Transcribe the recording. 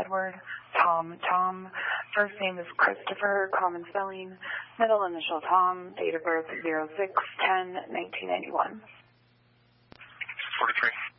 Edward, Tom, first name is Christopher, common spelling, middle initial Tom, date of birth 06/10/1991. 43.